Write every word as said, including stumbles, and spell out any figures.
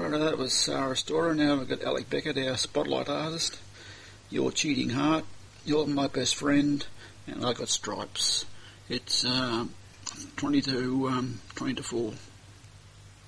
Righto, that was Sarah Storer. Now we've got Alec Beckett, our spotlight artist. Your Cheating Heart, You're My Best Friend, and I Got Stripes. It's uh, twenty to um, twenty to four.